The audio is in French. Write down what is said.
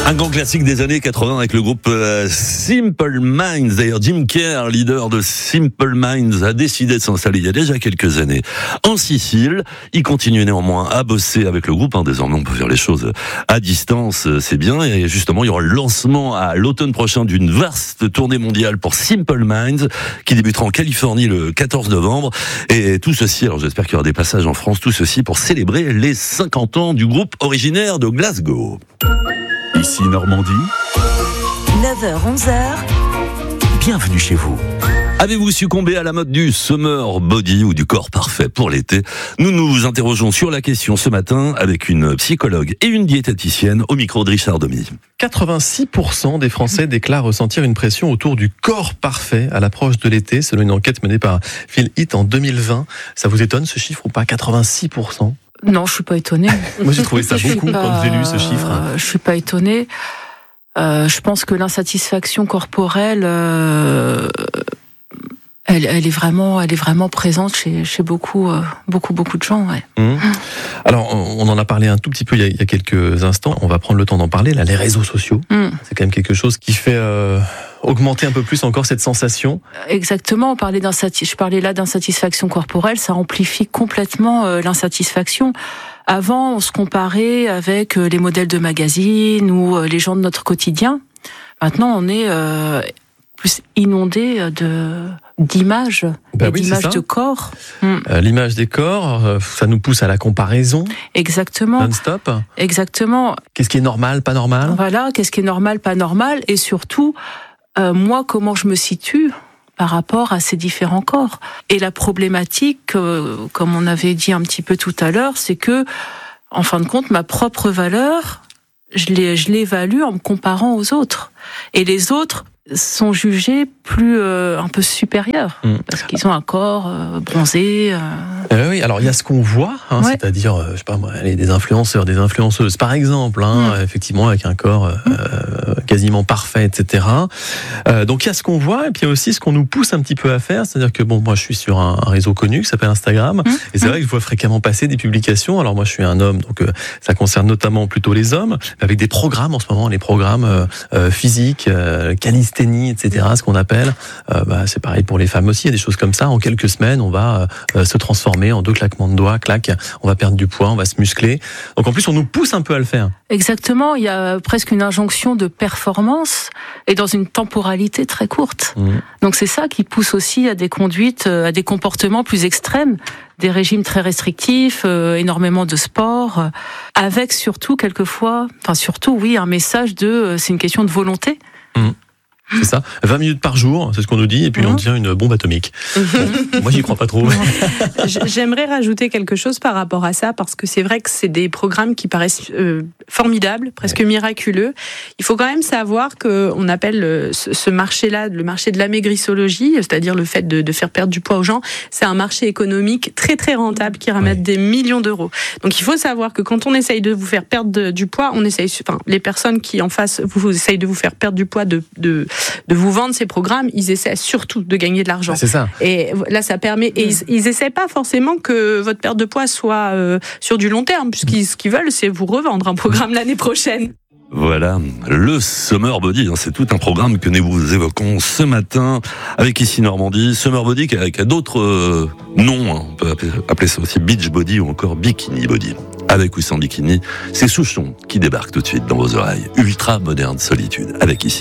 Un grand classique des années 80 avec le groupe Simple Minds. D'ailleurs, Jim Kerr, leader de Simple Minds, a décidé de s'installer il y a déjà quelques années en Sicile. Il continue néanmoins à bosser avec le groupe. Désormais, on peut faire les choses à distance, c'est bien. Et justement, il y aura le lancement à l'automne prochain d'une vaste tournée mondiale pour Simple Minds qui débutera en Californie le 14 novembre. Et tout ceci, alors j'espère qu'il y aura des passages en France, tout ceci pour célébrer les 50 ans du groupe originaire de Glasgow. Ici Normandie, 9h-11h, bienvenue chez vous. Avez-vous succombé à la mode du summer body ou du corps parfait pour l'été ? Nous nous interrogeons sur la question ce matin avec une psychologue et une diététicienne au micro de Richard Domy. 86% des Français déclarent ressentir une pression autour du corps parfait à l'approche de l'été, selon une enquête menée par Phil Heath en 2020. Ça vous étonne ce chiffre ou pas ? 86%. Non, je suis pas étonnée. Moi, j'ai trouvé ça beaucoup quand j'ai lu ce chiffre. Je suis pas étonnée. Je pense que l'insatisfaction corporelle, elle est vraiment présente chez beaucoup de gens. Ouais. Alors, on en a parlé un tout petit peu il y a quelques instants. On va prendre le temps d'en parler. Là, les réseaux sociaux, c'est quand même quelque chose qui fait augmenter un peu plus encore cette sensation. Exactement. Je parlais là d'insatisfaction corporelle. Ça amplifie complètement l'insatisfaction. Avant, on se comparait avec les modèles de magazines ou les gens de notre quotidien. Maintenant, on est plus inondé d'images, d'images de corps. L'image des corps, ça nous pousse à la comparaison. Exactement. Non-stop. Exactement. Qu'est-ce qui est normal, pas normal ? Voilà, qu'est-ce qui est normal, pas normal, et surtout, moi, comment je me situe par rapport à ces différents corps. Et la problématique, comme on avait dit un petit peu tout à l'heure, c'est que, en fin de compte, ma propre valeur, je l'évalue en me comparant aux autres. Et les autres sont jugés plus un peu supérieurs parce qu'ils ont un corps bronzé. Oui, alors il y a ce qu'on voit, c'est-à-dire, je sais pas moi, des influenceurs, des influenceuses, par exemple, effectivement avec un corps quasiment parfait, etc. Donc il y a ce qu'on voit, et puis il y a aussi ce qu'on nous pousse un petit peu à faire, c'est-à-dire que moi je suis sur un réseau connu qui s'appelle Instagram, et c'est vrai que je vois fréquemment passer des publications. Alors moi je suis un homme, donc ça concerne notamment plutôt les hommes, avec des programmes en ce moment, les programmes physiques, calisthénie, etc. Ce qu'on appelle, c'est pareil pour les femmes aussi. Il y a des choses comme ça. En quelques semaines, on va se transformer en 2 claquements de doigts, clac. On va perdre du poids, on va se muscler. Donc en plus, on nous pousse un peu à le faire. Exactement. Il y a presque une injonction de performance et dans une temporalité très courte. Donc c'est ça qui pousse aussi à des conduites, à des comportements plus extrêmes, des régimes très restrictifs, énormément de sport, avec surtout un message c'est une question de volonté. C'est ça, 20 minutes par jour, c'est ce qu'on nous dit, et puis on devient une bombe atomique. Bon, moi, j'y crois pas trop. J'aimerais rajouter quelque chose par rapport à ça, parce que c'est vrai que c'est des programmes qui paraissent formidables, presque miraculeux. Il faut quand même savoir qu'on appelle ce marché-là le marché de l'amaigrissologie, c'est-à-dire le fait de faire perdre du poids aux gens. C'est un marché économique très très rentable qui ramène des millions d'euros. Donc il faut savoir que quand on essaye de vous faire perdre du poids, les personnes qui en face vous essayent de vous faire perdre du poids, de vous vendre ces programmes, ils essaient surtout de gagner de l'argent. C'est ça. Et là, ça permet. Et ils essaient pas forcément que votre perte de poids soit sur du long terme, puisqu'ils ce qu'ils veulent, c'est vous revendre un programme l'année prochaine. Voilà, le Summer Body, c'est tout un programme que nous vous évoquons ce matin avec ici Normandie. Summer Body qui a d'autres noms, on peut appeler ça aussi Beach Body ou encore Bikini Body. Avec ou sans bikini, c'est Souchon qui débarque tout de suite dans vos oreilles. Ultra moderne solitude, avec ici